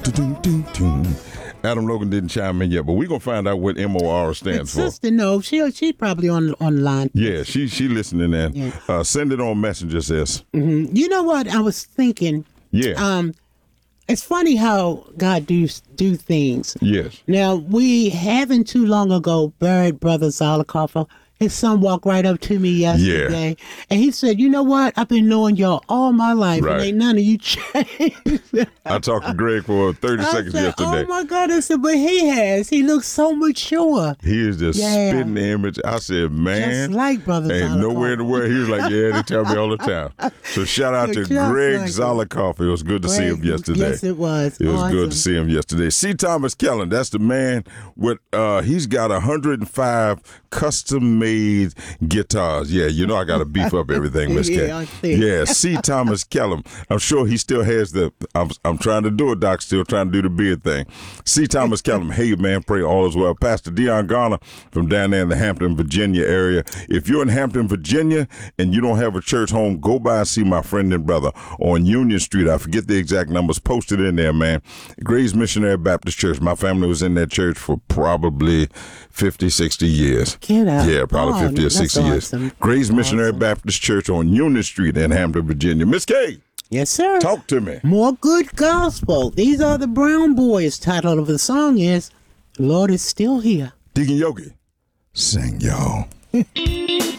Adam Logan didn't chime in yet, but we're going to find out what MOR stands for. Sister, no, she probably online. Yeah, she listening in. Yeah. Send it on Messenger, sis. Mm-hmm. You know what? I was thinking. Yeah. It's funny how God do things. Yes. Now, we haven't too long ago buried Brother Zollicoffer. His son walked right up to me yesterday, and he said, "You know what? I've been knowing y'all all my life, and ain't none of you changed." I talked to Greg for 30 seconds yesterday. Oh, my God. I said, but he has. He looks so mature. He is just spitting the image. I said, man. Just like Brother Ain't Zollicoffer. nowhere in the world. He was like, yeah, they tell me all the time. So shout out to Greg Zollicoffer. It was good to see him yesterday. Yes, it was. It was good to see him yesterday. C. Thomas Kellen, that's the man with, he's got 105 custom-made guitars. Yeah, you know I got to beef up everything, Miss K. Yeah, C. Thomas Kellum. I'm sure he still has I'm trying to do it, Doc. Still trying to do the beard thing. C. Thomas Kellum. Hey, man, pray all is well. Pastor Dion Garner from down there in the Hampton, Virginia area. If you're in Hampton, Virginia, and you don't have a church home, go by and see my friend and brother on Union Street. I forget the exact numbers. Posted in there, man. Grace Missionary Baptist Church. My family was in that church for probably 50, 60 years. Get out. Yeah, probably 50 or 60 years. Grace Missionary Baptist Church on Union Street in Hampton, Virginia. Miss K. Yes, sir. Talk to me. More good gospel. These are the Brown Boys. Title of the song is "Lord is Still Here." Deacon Yogi, sing, y'all.